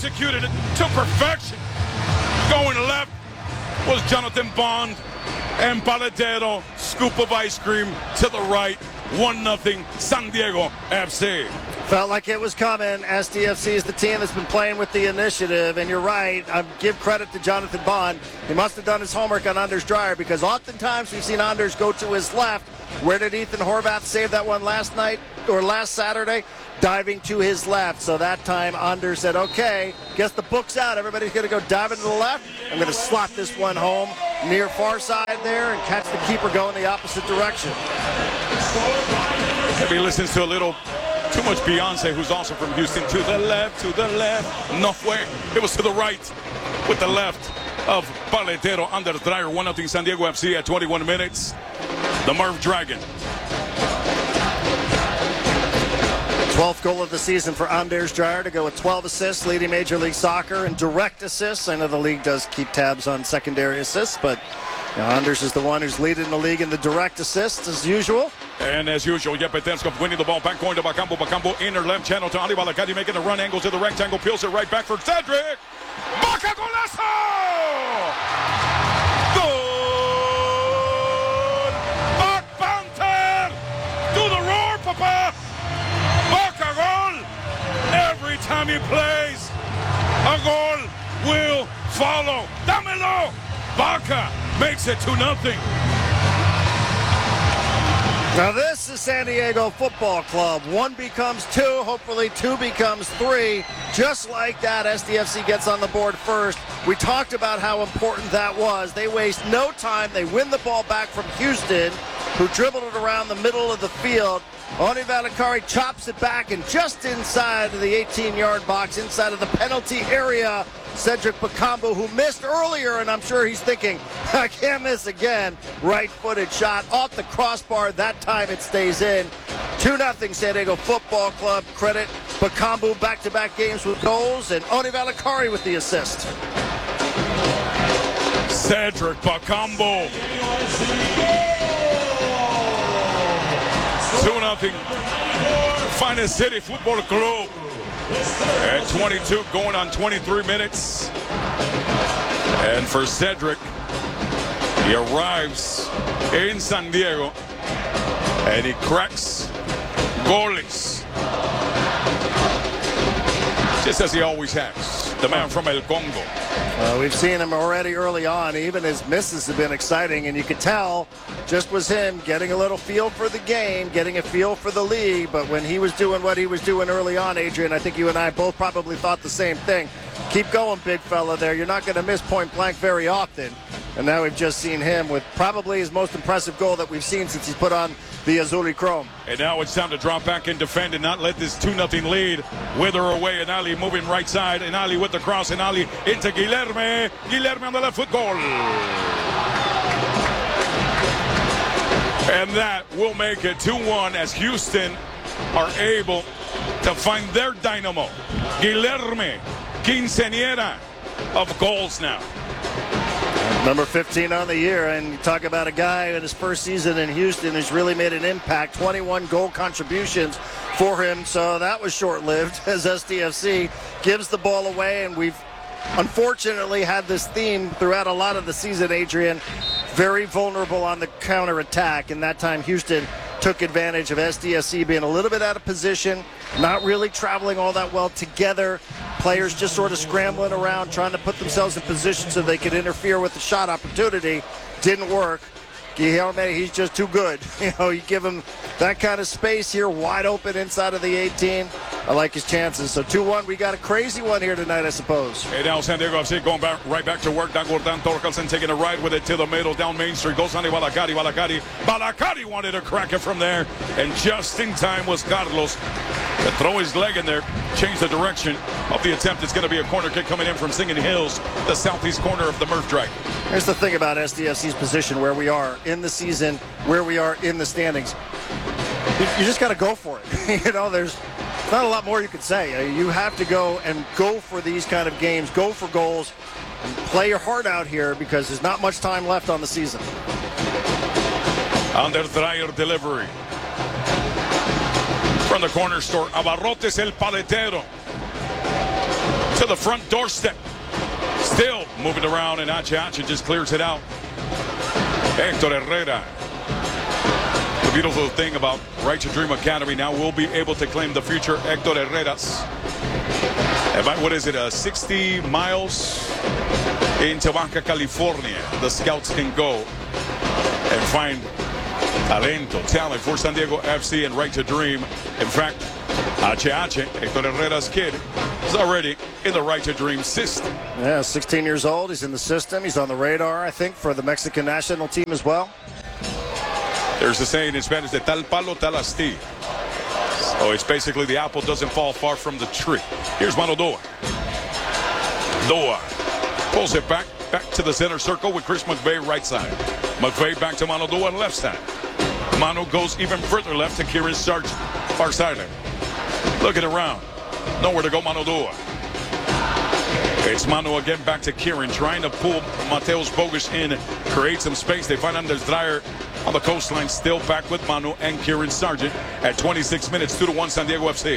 executed it to perfection. Going left was Jonathan Bond, and Paletero, scoop of ice cream to the right. 1-0 San Diego FC. Felt like it was coming. SDFC is the team that's been playing with the initiative, and you're right. I give credit to Jonathan Bond. He must have done his homework on Anders Dreyer, because oftentimes we've seen Anders go to his left. Where did Ethan Horvath save that one last night or last Saturday? Diving to his left. So that time Anders said, okay, guess the book's out. Everybody's going to go diving to the left. I'm going to slot this one home near far side there and catch the keeper going the opposite direction. Maybe he listens to a little too much Beyonce, who's also from Houston. To the left, no fue. It was to the right with the left of Paletero. Anders Dreyer, 1-0 San Diego FC at 21 minutes. The Merv Dragon. 12th goal of the season for Anders Dreyer to go with 12 assists, leading Major League Soccer in direct assists. I know the league does keep tabs on secondary assists, but Anders is the one who's leading the league in the direct assists as usual. And as usual, Jeppe Tenskov winning the ball back, going to Bacambo. Bacambo inner left channel to Ali Balakadi, making a run angle to the rectangle, peels it right back for Cedric. Baca golazo! Goal! Back Panther! Do the roar, Papa! Baca goal! Every time he plays, a goal will follow. Dámelo! Baca makes it 2-0. Now this is San Diego Football Club. 1 becomes 2, hopefully 2 becomes 3. Just like that, SDFC gets on the board first. We talked about how important that was. They waste no time. They win the ball back from Houston, who dribbled it around the middle of the field. Oni Valakari chops it back, and just inside of the 18-yard box, inside of the penalty area, Cedric Bacambo, who missed earlier, and I'm sure he's thinking, I can't miss again. Right-footed shot off the crossbar. That time it stays in. 2-0 San Diego Football Club. Credit Bacambo, back-to-back games with goals, and Oni Valakari with the assist. Cedric Bacambo. 2-0 Finest City Football Club. At 22, going on 23 minutes. And for Cedric, he arrives in San Diego and he cracks goals, just as he always has. The man from El Congo. We've seen him already early on. Even his misses have been exciting, and you could tell just was him getting a little feel for the game, getting a feel for the league. But when he was doing what he was doing early on, Adrian, I think you and I both probably thought the same thing. Keep going, big fella there. You're not going to miss point blank very often. And now we've just seen him with probably his most impressive goal that we've seen since he's put on the Azul Chrome. And now it's time to drop back and defend and not let this 2-0 lead wither away. And Ali moving right side. And Ali with the cross. And Ali into Guilherme. Guilherme on the left foot. Goal. And that will make it 2-1 as Houston are able to find their dynamo. Guilherme, quinceañera of goals now. Number 15 on the year, and you talk about a guy in his first season in Houston who's really made an impact. 21 goal contributions for him, so that was short-lived as SDFC gives the ball away, and we've unfortunately had this theme throughout a lot of the season, Adrian. Very vulnerable on the counter-attack, and that time Houston took advantage of SDFC being a little bit out of position, not really traveling all that well together. Players just sort of scrambling around, trying to put themselves in position so they could interfere with the shot opportunity. Didn't work. Guilherme, he's just too good. You know, you give him that kind of space here, wide open inside of the 18. I like his chances. So 2-1, we got a crazy one here tonight, I suppose. And now San Diego FC going right back to work. Dan Gordon Torkelson taking a ride with it to the middle, down Main Street. Goes on to Balakari. Balakari wanted to crack it from there. And just in time was Carlos to throw his leg in there, change the direction of the attempt. It's going to be a corner kick coming in from Singing Hills, the southeast corner of the Murph Dragon. Here's the thing about SDFC's position, where we are in the season, where we are in the standings. You just got to go for it. You know, there's not a lot more you could say. You have to go for these kind of games, go for goals, and play your heart out here because there's not much time left on the season. Anders Dreyer delivery. From the corner store, Abarrotes el Paletero. to the front doorstep. Still moving around, and Ache just clears it out. Hector Herrera. The beautiful thing about Right to Dream Academy, now we'll be able to claim the future Hector Herreras. About, what is it, 60 miles into Baja California. The scouts can go and find talent for San Diego FC and Right to Dream. In fact, Hector Herrera's kid is already in the Right to Dream system. Yeah, 16 years old. He's in the system. He's on the radar, I think, for the Mexican national team as well. There's a saying in Spanish, de tal palo, tal astilla. So it's basically the apple doesn't fall far from the tree. Here's Mano Dua. Dua pulls it back to the center circle with Chris McVeigh right side. McVeigh back to Mano Dua left side. Mano goes even further left to Kieran Sargent, far sideline. Looking around. Nowhere to go, Mano Dua. It's Mano again back to Kieran, trying to pull Mateus Bogus in, create some space. They find Anders Dreyer on the coastline, still back with Manu and Kieran Sargent at 26 minutes, 2-1 San Diego FC.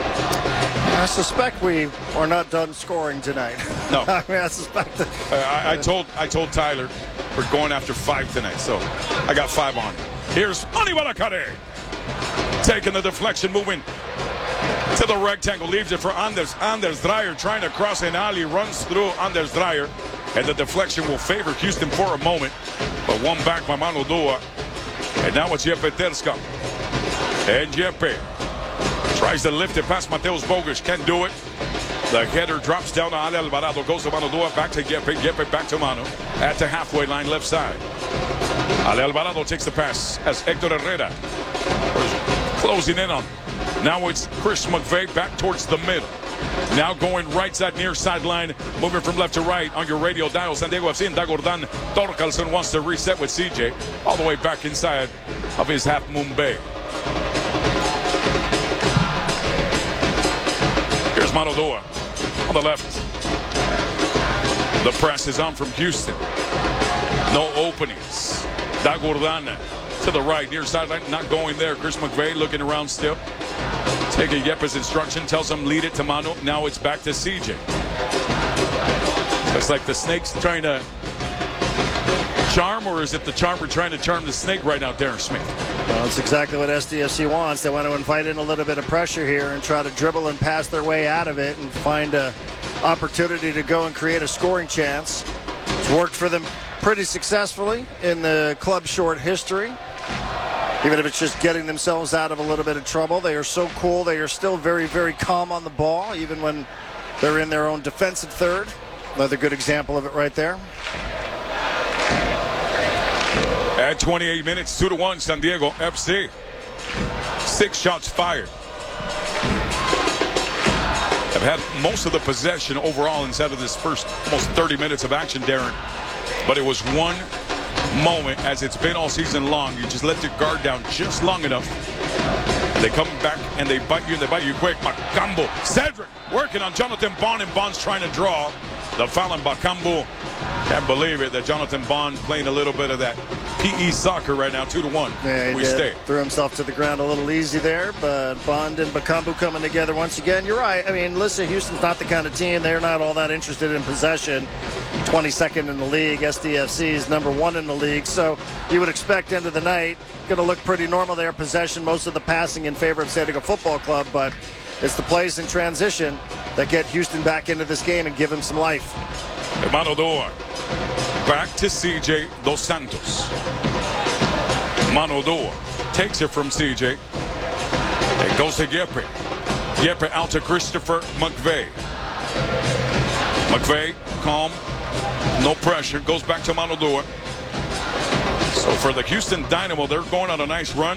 I suspect we are not done scoring tonight. No. I mean, I suspect that. I told Tyler we're going after 5 tonight, so I got 5 on. Here's Ani Balakare. Taking the deflection, moving to the rectangle, leaves it for Anders. Anders Dreyer trying to cross, and Ali runs through Anders Dreyer, and the deflection will favor Houston for a moment. But one back by Mano Dua. And now it's Jeppe Terska. And Jeppe tries to lift it past Mateus Bogus. Can't do it. The header drops down to Ali Alvarado. Goes to Mano Dua. Back to Jeppe. Jeppe back to Mano. At the halfway line, left side. Ali Alvarado takes the pass as Hector Herrera closing in on. Now it's Chris McVeigh back towards the middle. Now going right side, near sideline, moving from left to right on your radio dial. San Diego FC and Dagordan Torkelson wants to reset with CJ all the way back inside of his half moon bay. Here's Mano Dua on the left. The press is on from Houston. No openings. Dagordan to the right, near sideline, not going there. Chris McVeigh looking around still. Taking Yeppe's instruction, tells him lead it to Mano. Now it's back to CJ. It's like the snake's trying to charm, or is it the charmer trying to charm the snake right now, Darren Smith? Well, that's exactly what SDFC wants. They want to invite in a little bit of pressure here and try to dribble and pass their way out of it and find an opportunity to go and create a scoring chance. It's worked for them pretty successfully in the club's short history. Even if it's just getting themselves out of a little bit of trouble, they are so cool. They are still very, very calm on the ball, even when they're in their own defensive third. Another good example of it right there. At 28 minutes, 2-1 San Diego FC. 6 shots fired. Have had most of the possession overall inside of this first almost 30 minutes of action, Darren. But it was one moment, as it's been all season long. You just let your guard down just long enough. They come back and they bite you quick. Bakambu, Cedric working on Jonathan Bond, and Bond's trying to draw the foul on Bakambu. Can't believe it that Jonathan Bond playing a little bit of that PE soccer right now. 2-1. Yeah, we stay. Threw himself to the ground a little easy there, but Bond and Bakambu coming together once again. You're right. I mean, listen, Houston's not the kind of team. They're not all that interested in possession. 22nd in the league. SDFC is number 1 in the league. So you would expect end of the night, going to look pretty normal there. Possession, most of the passing in favor of San Diego Football Club, but it's the plays in transition that get Houston back into this game and give them some life. Mano Dua back to CJ Dos Santos. Mano Dua takes it from CJ. It goes to Yeppe. Yeppe out to Christopher McVeigh. McVeigh, calm, no pressure, goes back to Mano Dua. So for the Houston Dynamo, they're going on a nice run.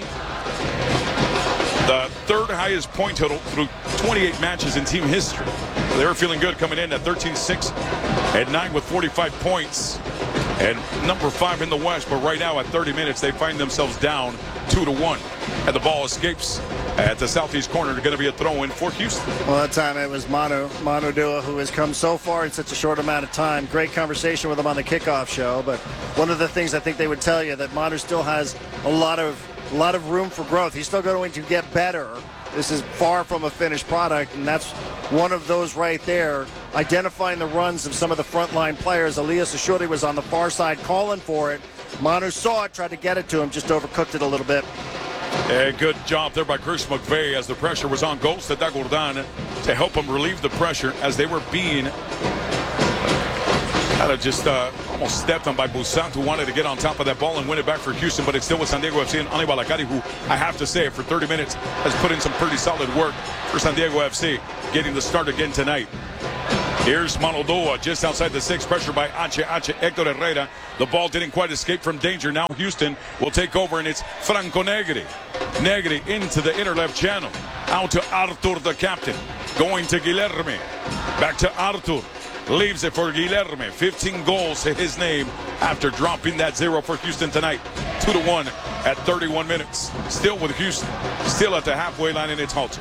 The 3rd highest point total through 28 matches in team history. They were feeling good coming in at 13-6 at 9 with 45 points. And number 5 in the West, but right now at 30 minutes, they find themselves down 2-1. And the ball escapes at the southeast corner. Going to be a throw-in for Houston. Well, that time it was Mano Dua, who has come so far in such a short amount of time. Great conversation with him on the kickoff show. But one of the things I think they would tell you that Manu still has a lot of a lot of room for growth. He's still going to get better. This is far from a finished product, and that's one of those right there. Identifying the runs of some of the frontline players. Elias Ashuri was on the far side calling for it. Manu saw it, tried to get it to him, just overcooked it a little bit. A good job there by Chris McVeigh as the pressure was on Ghost Dagordan to help him relieve the pressure as they were being just almost stepped on by Bussant, who wanted to get on top of that ball and win it back for Houston, but it's still with San Diego FC and Ani Balakari, who I have to say for 30 minutes has put in some pretty solid work for San Diego FC, getting the start again tonight. Here's Manodoa just outside the 6, pressure by Hector Herrera. The ball didn't quite escape from danger. Now Houston will take over, and it's Franco Negri. Negri into the inner left channel. Out to Artur, the captain. Going to Guilherme. Back to Artur. Leaves it for Guilherme. 15 goals to his name after dropping that 0 for Houston tonight. 2-1 at 31 minutes. Still with Houston. Still at the halfway line, and it's halted.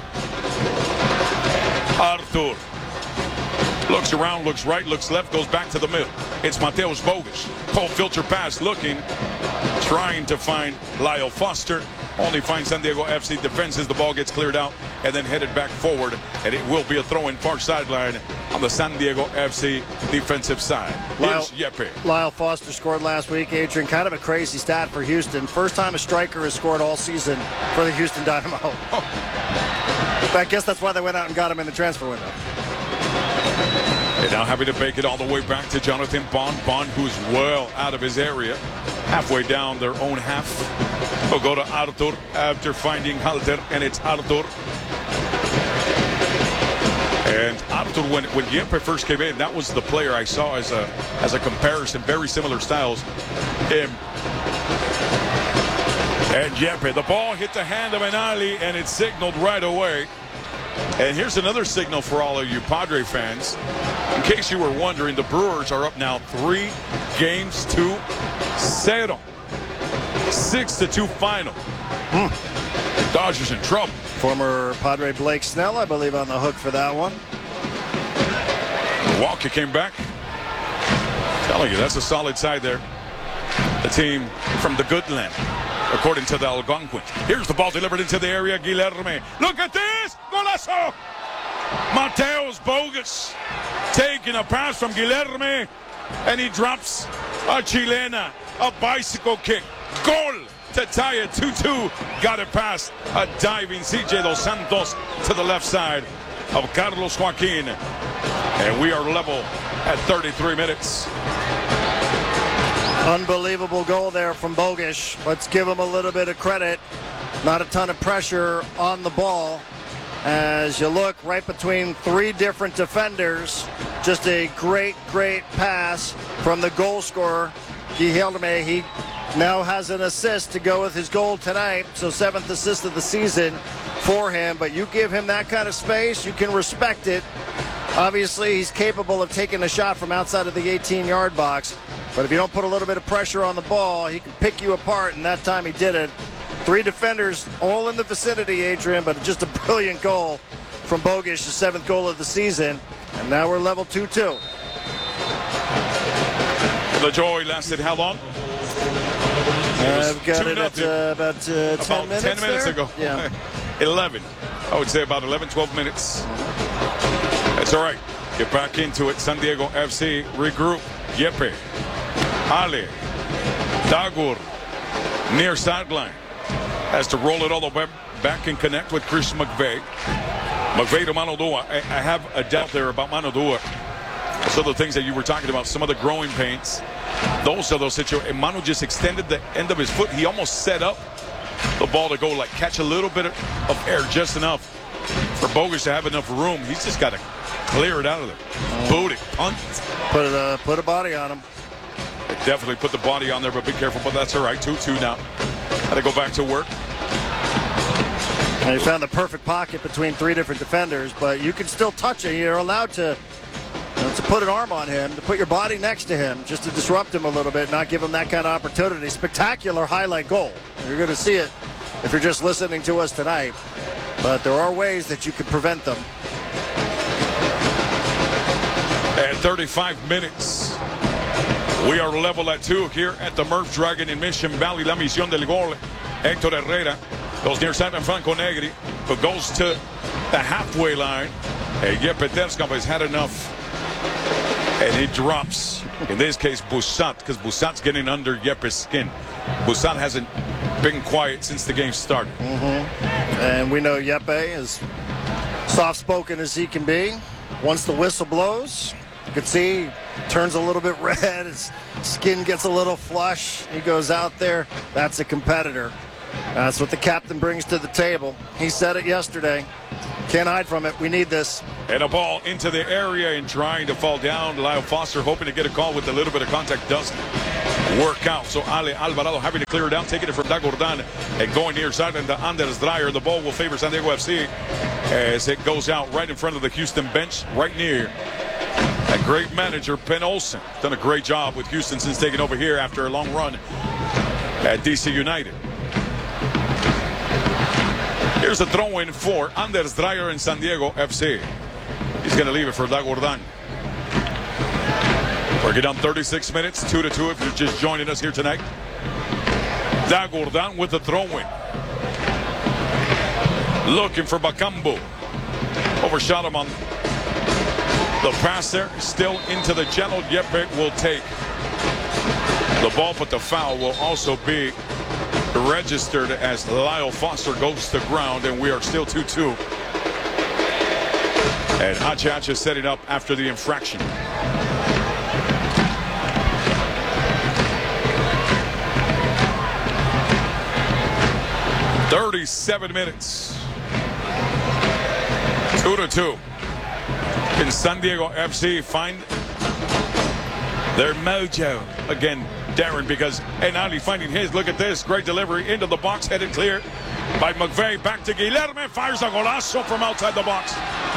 Artur. Looks around, looks right, looks left, goes back to the middle. It's Mateus Bogus. Cold filter pass looking, trying to find Lyle Foster. Only finds San Diego FC defenses. The ball gets cleared out and then headed back forward. And it will be a throw in far sideline on the San Diego FC defensive side. Here's Yepe. Lyle Foster scored last week, Adrian. Kind of a crazy stat for Houston. First time a striker has scored all season for the Houston Dynamo. I guess that's why they went out and got him in the transfer window. And now having to make it all the way back to Jonathan Bond. Bond, who's well out of his area. Halfway down their own half. We'll go to Artur after finding Halter, and it's Artur. And Artur, when Yepe first came in, that was the player I saw as a comparison. Very similar styles. Him and Yepe. The ball hit the hand of Enali, and it's signaled right away. And here's another signal for all of you Padre fans. In case you were wondering, the Brewers are up now 3 games to 0. 6-2 final. Dodgers in trouble. Former Padre Blake Snell, I believe, on the hook for that one. Milwaukee came back. Telling you, that's a solid side there. The team from the good land, according to the Algonquins. Here's the ball delivered into the area. Guilherme. Look at this! Golazo! Mateus Bogus taking a pass from Guilherme, and he drops a chilena, a bicycle kick. Goal to tie it 2-2. Got it past a diving CJ Dos Santos to the left side of Carlos Joaquin. And we are level at 33 minutes. Unbelievable goal there from Bogus. Let's give him a little bit of credit. Not a ton of pressure on the ball. As you look right between 3 different defenders, just a great pass from the goal scorer, Guilherme. He now has an assist to go with his goal tonight, so 7th assist of the season for him. But you give him that kind of space, you can respect it. Obviously, he's capable of taking a shot from outside of the 18-yard box. But if you don't put a little bit of pressure on the ball, he can pick you apart, and that time he did it. 3 defenders all in the vicinity, Adrian, but just a brilliant goal from Bogus, the 7th goal of the season. And now we're level 2-2. The joy lasted how long? I've got it at about 10 minutes 10 minutes ago. Yeah. 11. I would say about 11, 12 minutes. That's all right. Get back into it. San Diego FC regroup. Yepe. Ale. Dagur. Near sideline. Has to roll it all the way back and connect with Chris McVeigh. McVeigh to Manodoa. I have a doubt there about Manodoa. Some of the things that you were talking about, some of the growing pains. Those are those situations. Manu just extended the end of his foot. He almost set up the ball to go, like, catch a little bit of air, just enough for Bogus to have enough room. He's just got to clear it out of there. Boot it, punt. Put a body on him. Definitely put the body on there, but be careful. But that's all right. 2-2 now. Got to go back to work. And he found the perfect pocket between 3 different defenders, but you can still touch it. You're allowed to put an arm on him, to put your body next to him, just to disrupt him a little bit, not give him that kind of opportunity. Spectacular highlight goal. You're going to see it if you're just listening to us tonight. But there are ways that you can prevent them. At 35 minutes, we are level at 2 here at the Murph Dragon in Mission Valley. La Misión del Gol. Hector Herrera goes near side and Franco Negri, but goes to the halfway line. And Jeppe Terskamp has had enough. And he drops, in this case, Boussat, because Boussat's getting under Jeppe's skin. Boussat hasn't been quiet since the game started. And we know Jeppe is soft-spoken as he can be. Once the whistle blows, you can see he turns a little bit red. His skin gets a little flush. He goes out there. That's a competitor. That's what the captain brings to the table. He said it yesterday. Can't hide from it. We need this. And a ball into the area and trying to fall down. Lyle Foster hoping to get a call with a little bit of contact. Doesn't work out. So Ale Alvarado having to clear it down, taking it from Dagordan and going near side into Anders Dreyer. The ball will favor San Diego FC as it goes out right in front of the Houston bench, right near a great manager, Ben Olsen. Done a great job with Houston since taking over here after a long run at DC United. Here's a throw-in for Anders Dreyer in San Diego FC. He's going to leave it for Dagordan. Working down 36 minutes, 2-2 if you're just joining us here tonight. Dagordan with the throw-in. Looking for Bakambu. Overshot him on the pass there. Still into the channel. Jeppe will take the ball, but the foul will also be registered as Lyle Foster goes to ground, and we are still 2-2. And Ache is setting up after the infraction. "37 minutes. 2-2. Can San Diego FC find their mojo again, Darren? Because Enali finding his. Look at this. Great delivery into the box. Headed clear by McVeigh. Back to Guilherme. Fires a golazo from outside the box.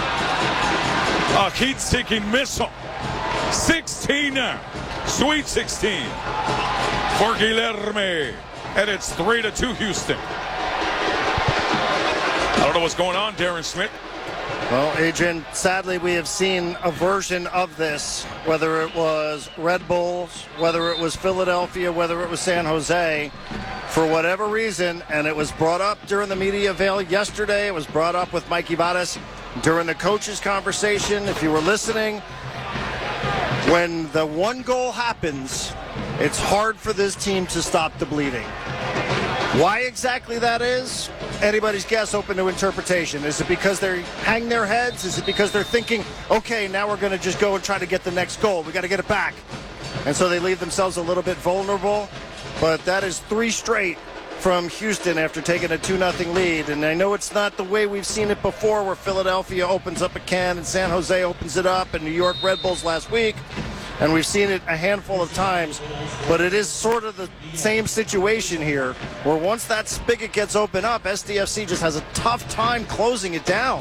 A heat-seeking missile. 16 now. Sweet 16 for Guilherme. And it's 3-2 Houston. I don't know what's going on, Darren Smith. Well, Adrian, sadly we have seen a version of this, whether it was Red Bulls, whether it was Philadelphia, whether it was San Jose, for whatever reason, and it was brought up during the media avail yesterday. It was brought up with Mikey Vadas during the coaches' conversation. If you were listening, when the one goal happens, it's hard for this team to stop the bleeding. Why exactly that is? Anybody's guess, open to interpretation. Is it because they hang their heads? Is it because they're thinking, okay, now we're going to just go and try to get the next goal. We got to get it back. And so they leave themselves a little bit vulnerable. But that is 3 straight from Houston after taking a 2-0 lead. And I know it's not the way we've seen it before, where Philadelphia opens up a can and San Jose opens it up, and New York Red Bulls last week. And we've seen it a handful of times, but it is sort of the same situation here, where once that spigot gets opened up, SDFC just has a tough time closing it down.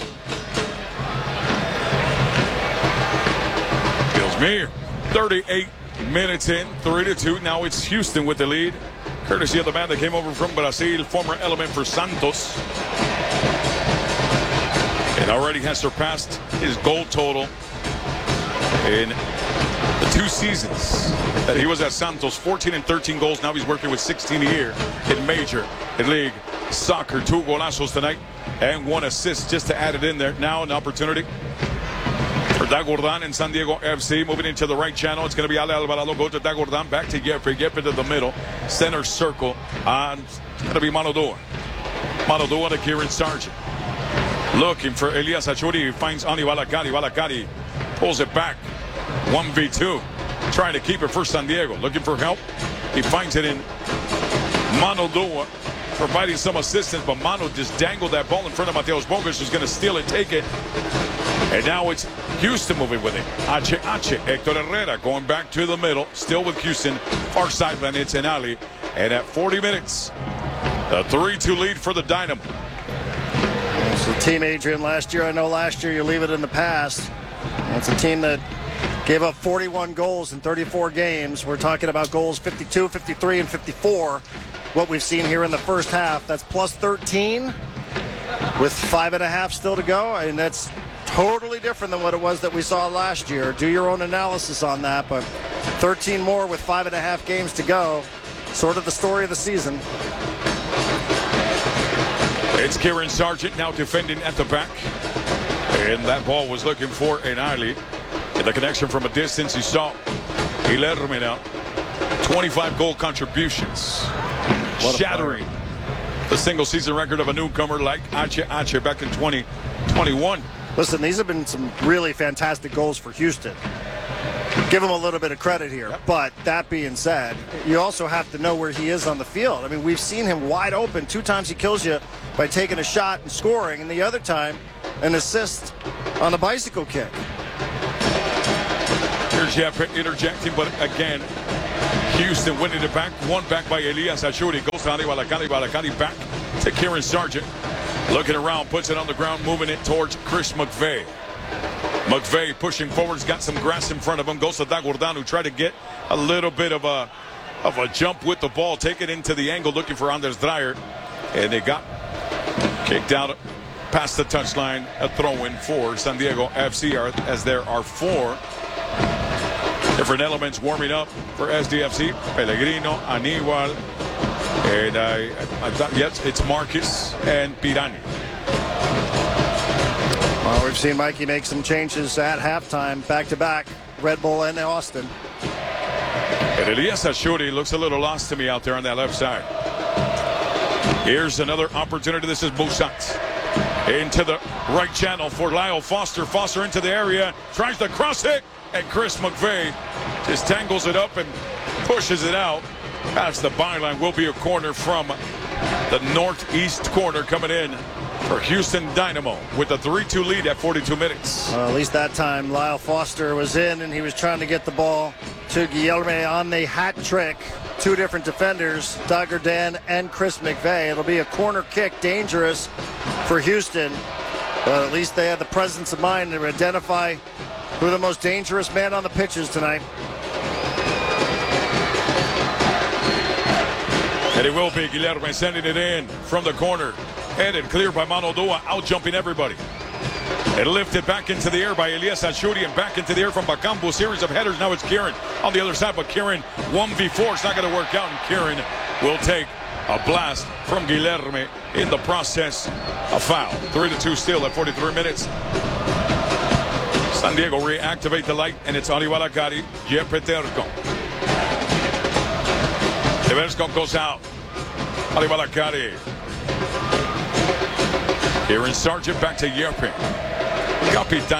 Feels me. 38 minutes in, 3-2. Now it's Houston with the lead, courtesy of the man that came over from Brazil, former element for Santos. And already has surpassed his goal total in the 2 seasons that he was at Santos. 14 and 13 goals. Now he's working with 16 a year in Major League Soccer. 2 golazos tonight and 1 assist just to add it in there. Now an opportunity for Dagordan and San Diego FC. Moving into the right channel. It's going to be Ale Alvarado. Go to Dagordan. Back to Jeppe. Jeppe to the middle. Center circle. It's going to be Manodua. Manodua to Kieran Sargent. Looking for Elias Achuri. Finds Ani Valakari. Valakari pulls it back. 1v2, trying to keep it for San Diego. Looking for help. He finds it in Manodua, providing some assistance, but Mano just dangled that ball in front of Mateos Bogas, who's going to steal it, take it. And now it's Houston moving with it. Ache, Hector Herrera going back to the middle, still with Houston. Far sideline, it's Enali. And at 40 minutes, a 3-2 lead for the Dynamo. It's the team, Adrian, last year. I know last year you leave it in the past. It's a team that gave up 41 goals in 34 games. We're talking about goals 52, 53, and 54. What we've seen here in the first half. That's plus 13 with 5.5 still to go. And that's totally different than what it was that we saw last year. Do your own analysis on that. But 13 more with 5.5 games to go. Sort of the story of the season. It's Kieran Sargent now defending at the back. And that ball was looking for Enali. And the connection from a distance, you saw Guilherme now. 25 goal contributions. Shattering the single season record of a newcomer like Ache back in 2021. Listen, these have been some really fantastic goals for Houston. Give him a little bit of credit here. Yep. But that being said, you also have to know where he is on the field. I mean, we've seen him wide open. 2 times he kills you by taking a shot and scoring, and the other time, an assist on a bicycle kick. Here's Jeppe interjecting, but again, Houston winning it back. One back by Elias Ashuri. Goes to Balakari back to Kieran Sargent. Looking around, puts it on the ground, moving it towards Chris McVeigh. McVeigh pushing forward, has got some grass in front of him. Goes to Dagordan, who tried to get a little bit of a jump with the ball. Take it into the angle, looking for Anders Dreyer. And they got kicked out past the touchline. A throw-in for San Diego FC, as there are 4 different elements warming up for SDFC. Pellegrino, Aníbal, and I thought, yes, it's Marcus and Pirani. Well, we've seen Mikey make some changes at halftime, back-to-back, Red Bull and Austin. And Elias Ashuri looks a little lost to me out there on that left side. Here's another opportunity. This is Busat. Into the right channel for Lyle Foster. Foster into the area, tries to cross it, and Chris McVeigh just tangles it up and pushes it out. Past the byline. Will be a corner from the northeast corner coming in for Houston Dynamo with a 3-2 lead at 42 minutes. At least that time, Lyle Foster was in, and he was trying to get the ball to Guilherme on the hat trick. 2 different defenders, Dagordan and Chris McVeigh. It'll be a corner kick, dangerous for Houston. But at least they had the presence of mind to identify who the most dangerous man on the pitch is tonight. And it will be Guilherme sending it in from the corner. Headed clear by Mano Dua, out jumping everybody. And lifted back into the air by Elias Ashuri, and back into the air from Bakambu. Series of headers. Now it's Kieran on the other side, but Kieran 1v4. It's not going to work out, and Kieran will take a blast from Guilherme in the process. A foul. 3-2 still at 43 minutes. San Diego reactivate the light, and it's Ali Balakari, Jeppe Terco. Eversco goes out. Ali Balakari. Kieran Sargent back to Jeppe. Capitan.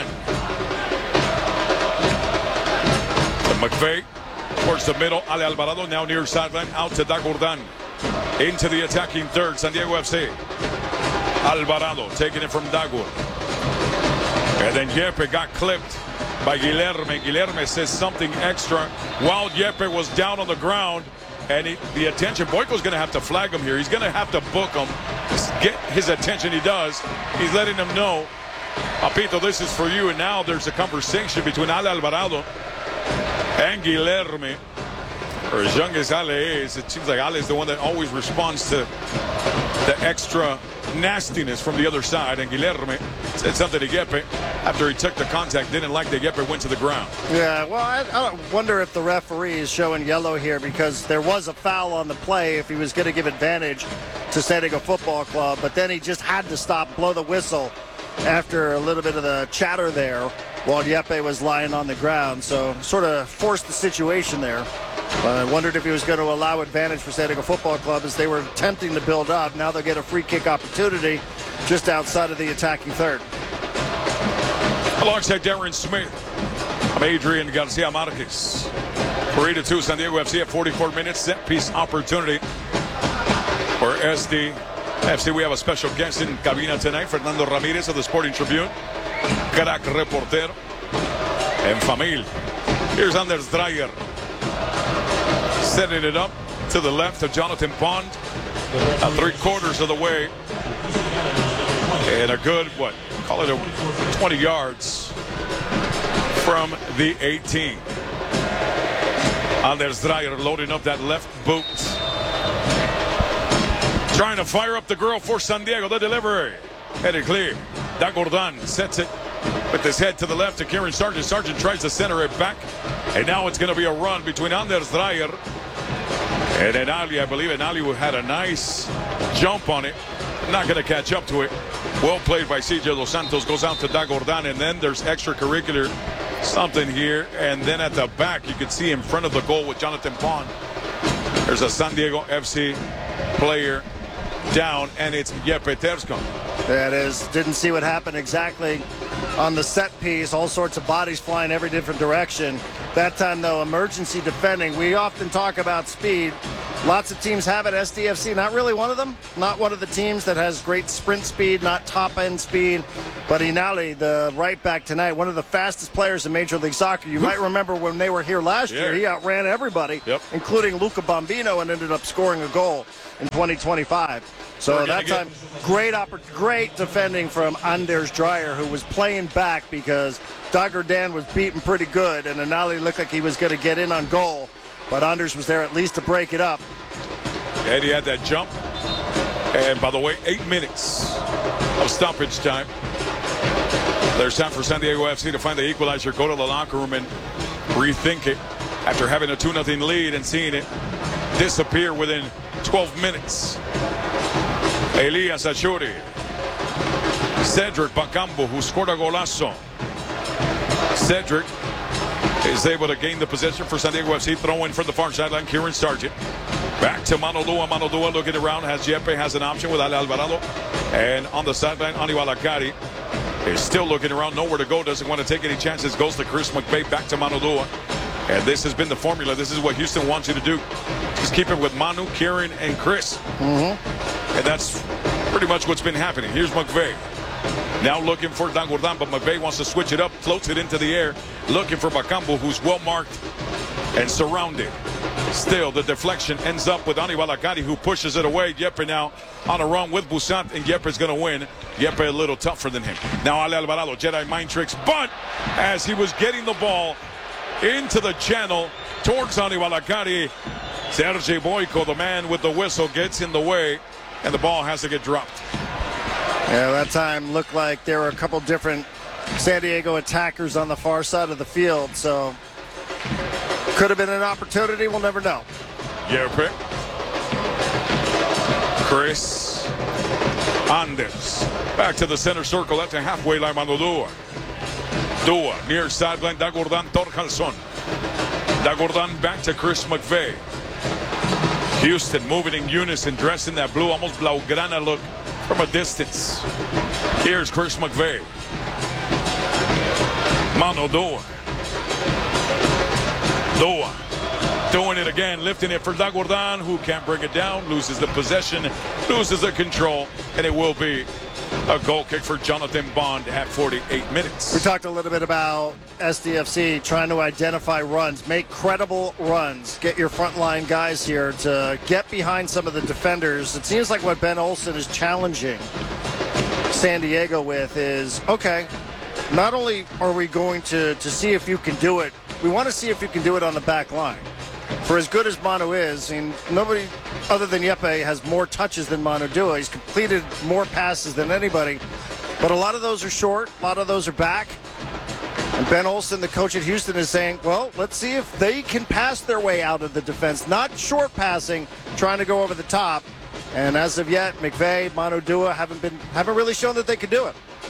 McVeigh towards the middle. Ale Alvarado now near sideline. Out to Dagordan. Into the attacking third. San Diego FC. Alvarado taking it from Dagor. And then Jeppe got clipped by Guilherme. Guilherme says something extra while Jeppe was down on the ground. And the attention, Boyko's going to have to flag him here. He's going to have to book him. Get his attention. He does. He's letting him know, Papito, this is for you. And now there's a conversation between Ale Alvarado and Guilherme. Or as young as Ale is, it seems like Ale is the one that always responds to the extra nastiness from the other side. And Guilherme said something to Jeppe after he took the contact. Didn't like that Jeppe went to the ground. Yeah, well, I wonder if the referee is showing yellow here because there was a foul on the play if he was going to give advantage to San Diego Football Club. But then he just had to stop, blow the whistle after a little bit of the chatter there while Jeppe was lying on the ground. So sort of forced the situation there. I wondered if he was going to allow advantage for San Diego Football Club as they were attempting to build up. Now they'll get a free kick opportunity just outside of the attacking third. Alongside Darren Smith, I'm Adrian Garcia Marquez. 3-2 San Diego FC at 44 minutes. Set piece opportunity for SDFC. We have a special guest in cabina tonight, Fernando Ramirez of the Sporting Tribune. Crack reportero en familia. Here's Anders Dreyer. Setting it up to the left of Jonathan Pond. 3/4 of the way. And a good, call it a 20 yards from the 18. Anders Dreyer loading up that left boot. Trying to fire up the girl for San Diego. The delivery. Headed clear. Dagordan sets it with his head to the left to Kieran Sargent. Sargent tries to center it back. And now it's going to be a run between Anders Dreyer and Enali. I believe Enali had a nice jump on it. not going to catch up to it. Well played by CJ Dos Santos. Goes out to Dagordan, and then there's extracurricular something here. And then at the back, you can see in front of the goal with Jonathan Bond, there's a San Diego FC player down, and it's Jeppe Terscon. That is. Didn't see what happened exactly on the set piece. All sorts of bodies flying every different direction. That time, though, emergency defending. We often talk about speed. Lots of teams have it. SDFC, not really one of them. Not one of the teams that has great sprint speed, not top-end speed. But Inali, the right back tonight, one of the fastest players in Major League Soccer. You might remember when they were here last year, he outran everybody, including Luca Bambino, and ended up scoring a goal in 2025. So that time, great defending from Anders Dreyer, who was playing back because Dagordan was beaten pretty good, and Inali looked like he was going to get in on goal. But Anders was there at least to break it up. And he had that jump. And by the way, 8 minutes of stoppage time. There's time for San Diego FC to find the equalizer, go to the locker room and rethink it after having a 2-0 lead and seeing it disappear within 12 minutes. Elias Achuri. Cedric Bacambo, who scored a golazo. Cedric is able to gain the possession for San Diego FC. Throw in from the far sideline, Kieran Sargent. Back to Manodua. Manodua looking around. Jeppe has an option with Ale Alvarado. And on the sideline, Aníbal Akari is still looking around. Nowhere to go. Doesn't want to take any chances. Goes to Chris McVeigh. Back to Manodua. And this has been the formula. This is what Houston wants you to do. Just keep it with Manu, Kieran, and Chris. And that's pretty much what's been happening. Here's McVeigh. Now looking for Dagordan, but McVeigh wants to switch it up, floats it into the air, looking for Bacambo, who's well marked and surrounded. Still, the deflection ends up with Aníbal Akari, who pushes it away. Jeppe now on a run with Busant, and Jeppe's going to win. Jeppe a little tougher than him. Now Ale Alvarado, Jedi mind tricks, but as he was getting the ball into the channel towards Aníbal Akari, Sergei Boyko, the man with the whistle, gets in the way, and the ball has to get dropped. Yeah, that time looked like there were a couple different San Diego attackers on the far side of the field, so could have been an opportunity. We'll never know. Jeppe. Chris Anders. Back to the center circle at the halfway line on the Dua. Dua near sideline, Dagordan Torkalson. Dagordan back to Chris McVeigh. Houston moving in unison, dressed in that blue, almost Blaugrana look from a distance. Here's Chris McVeigh. Mano Dua. Dua doing it again, lifting it for Dagordan, who can't bring it down, loses the possession, loses the control, and it will be a goal kick for Jonathan Bond at 48 minutes. We talked a little bit about SDFC trying to identify runs, make credible runs, get your frontline guys here to get behind some of the defenders. It seems like what Ben Olsen is challenging San Diego with is, okay, not only are we going to see if you can do it, we want to see if you can do it on the back line. For as good as Manu is, and nobody other than Jeppe has more touches than Manu Dua. He's completed more passes than anybody. But a lot of those are short, a lot of those are back. And Ben Olsen, the coach at Houston, is saying, well, let's see if they can pass their way out of the defense. Not short passing, trying to go over the top. And as of yet, McVeigh, Manu Dua haven't really shown that they could do it.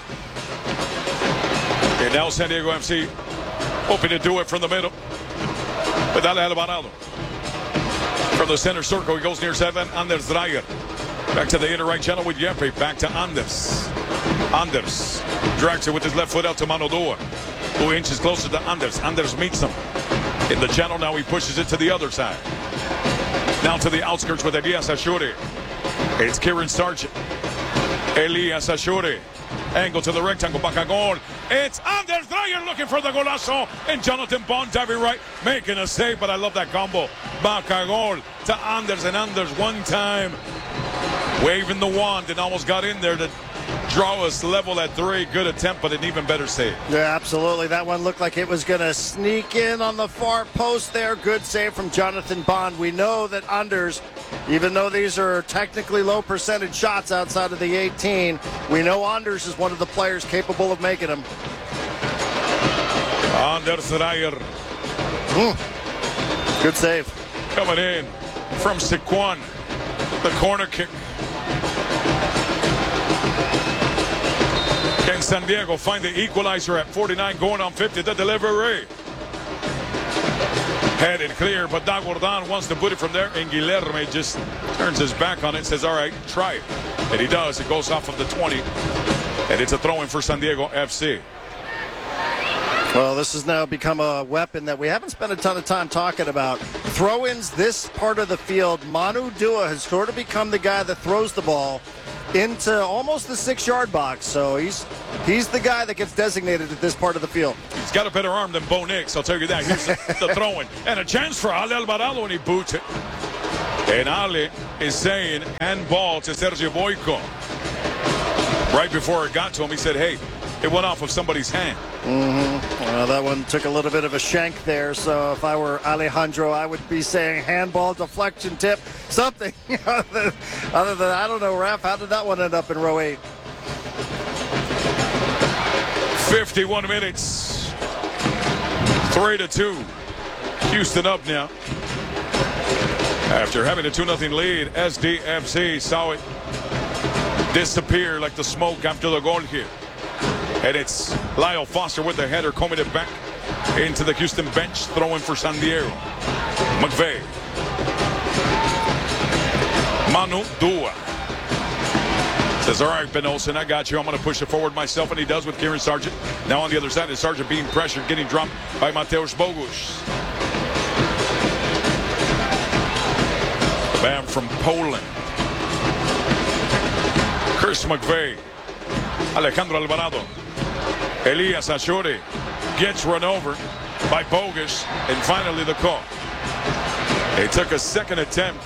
And now San Diego FC hoping to do it from the middle. With Ale Alvarado. From the center circle, he goes near sideline. Anders Dreyer. Back to the inner right channel with Jeppe. Back to Anders. Anders drags it with his left foot out to Mano Dua, who inches closer to Anders. Anders meets him in the channel. Now he pushes it to the other side. Now to the outskirts with Elias Achuri. It's Kieran Sargent. Elias Achuri. Angle to the rectangle. Bacagol. It's Anders Dreyer looking for the golazo. And Jonathan Bond diving right, making a save. But I love that combo. Bacagol to Anders. And Anders one time waving the wand and almost got in there to draw us level at 3. Good attempt, but an even better save. Yeah, absolutely. That one looked like it was going to sneak in on the far post there. Good save from Jonathan Bond. We know that Anders, even though these are technically low percentage shots outside of the 18, we know Anders is one of the players capable of making them. Anders Dreyer. Good save. Coming in from Siquan. The corner kick. San Diego find the equalizer at 49, going on 50. The delivery. Headed clear, but Dagordan wants to put it from there, and Guilherme just turns his back on it and says, all right, try it. And he does. It goes off of the 20, and it's a throw-in for San Diego FC. Well, this has now become a weapon that we haven't spent a ton of time talking about. Throw-ins this part of the field. Manu Dua has sort of become the guy that throws the ball into almost the 6-yard box. So he's the guy that gets designated at this part of the field. He's got a better arm than Bo Nix, I'll tell you that. Here's the throw-in. And a chance for Ale Alvarado when he boots it. And Ale is saying handball to Sergio Boyko. Right before it got to him, he said, hey, it went off of somebody's hand. Well, that one took a little bit of a shank there. So if I were Alejandro, I would be saying handball, deflection, tip, something. Other than, I don't know, Raf, how did that one end up in row 8? 51 minutes. 3-2. Houston up now. After having a 2-0 lead, SDFC saw it disappear like the smoke after the goal here. And it's Lyle Foster with the header, coming it back into the Houston bench, throwing for San Diego. McVeigh. Manu Dua says, all right, Ben Olsen, I got you. I'm going to push it forward myself, and he does with Kieran Sargent. Now on the other side is Sargent being pressured, getting dropped by Mateusz Bogusz. The man from Poland. Chris McVeigh. Alejandro Alvarado. Elias Ashuri gets run over by Bogusz, and finally the call. They took a second attempt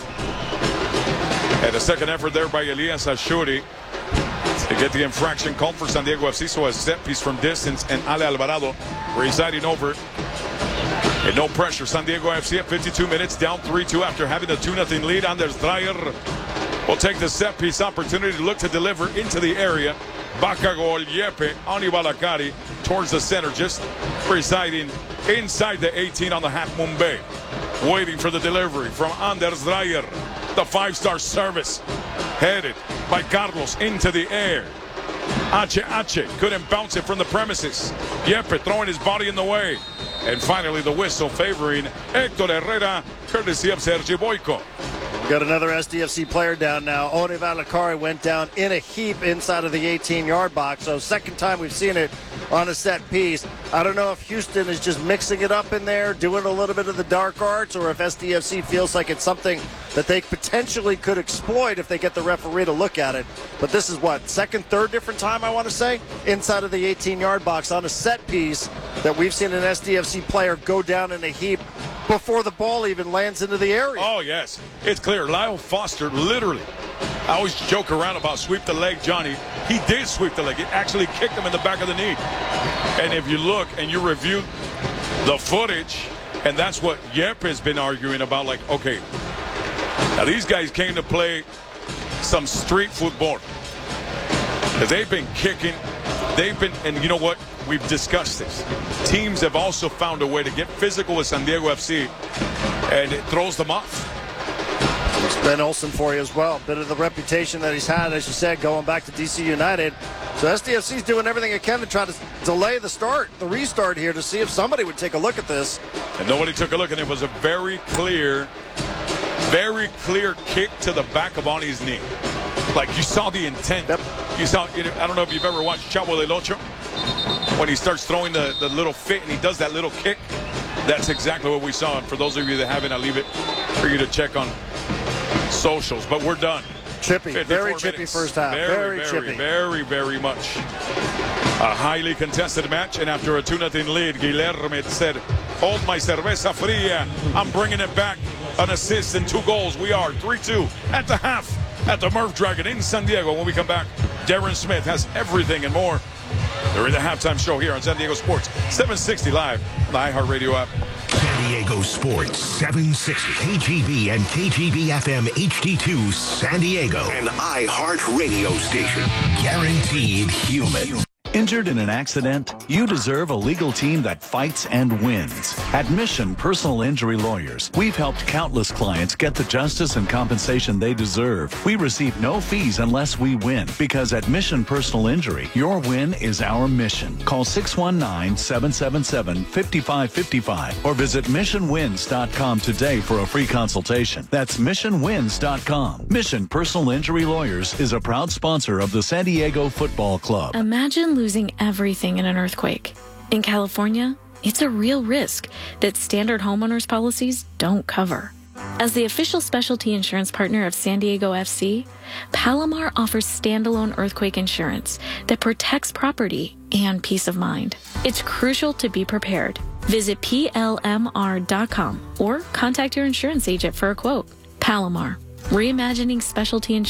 and a second effort there by Elias Ashuri to get the infraction called for San Diego FC. So a set piece from distance, and Ale Alvarado residing over. And no pressure. San Diego FC at 52 minutes, down 3-2 after having a 2-0 lead. Anders Dreyer will take the set piece opportunity to look to deliver into the area. Bacagol, Yepe, Ani Balakari towards the center, just residing inside the 18 on the half moon bay. Waiting for the delivery from Anders Dreyer. The 5-star service headed by Carlos into the air. Ache couldn't bounce it from the premises. Yepe throwing his body in the way. And finally the whistle favoring Hector Herrera, courtesy of Sergio Boyko. Got another SDFC player down now. One Valakari went down in a heap inside of the 18-yard box. So second time we've seen it on a set piece. I don't know if Houston is just mixing it up in there, doing a little bit of the dark arts, or if SDFC feels like it's something that they potentially could exploit if they get the referee to look at it. But this is what, second, third different time, I want to say, inside of the 18-yard box on a set piece that we've seen an SDFC player go down in a heap before the ball even lands into the area. Oh, yes. It's clear. Lyle Foster, literally, I always joke around about sweep the leg, Johnny. He did sweep the leg. It actually kicked him in the back of the knee. And if you look and you review the footage, and that's what Yep has been arguing about, like, okay, now these guys came to play some street football. They've been kicking. And you know what? We've discussed this. Teams have also found a way to get physical with San Diego FC, and it throws them off. It's Ben Olsen for you as well. Bit of the reputation that he's had, as you said, going back to DC United. So SDFC's doing everything it can to try to delay the restart here, to see if somebody would take a look at this. And nobody took a look, and it was a very clear kick to the back of Ani's knee. Like, you saw the intent. Yep. You saw, I don't know if you've ever watched Chavo del Ocho, when he starts throwing the little fit and he does that little kick. That's exactly what we saw. And for those of you that haven't, I'll leave it for you to check on socials. But we're done. Chippy, very chippy minutes. First half. Very chippy. Very much. A highly contested match, and after a 2-0 lead, Guilherme said, hold my cerveza fria. I'm bringing it back. An assist and 2 goals. We are 3-2 at the half at the Murph Dragon in San Diego. When we come back, Darren Smith has everything and more during the halftime show here on San Diego Sports 760 live on the iHeartRadio app. San Diego Sports 760 KGB and KGB FM HD2 San Diego, an iHeartRadio station. Guaranteed human. Injured in an accident? You deserve a legal team that fights and wins. At Mission Personal Injury Lawyers, we've helped countless clients get the justice and compensation they deserve. We receive no fees unless we win, because at Mission Personal Injury, your win is our mission. Call 619-777-5555 or visit missionwins.com today for a free consultation. That's missionwins.com. Mission Personal Injury Lawyers is a proud sponsor of the San Diego Football Club. Imagine losing everything in an earthquake. In California, it's a real risk that standard homeowners policies don't cover. As the official specialty insurance partner of San Diego FC, Palomar offers standalone earthquake insurance that protects property and peace of mind. It's crucial to be prepared. Visit plmr.com or contact your insurance agent for a quote. Palomar, reimagining specialty insurance.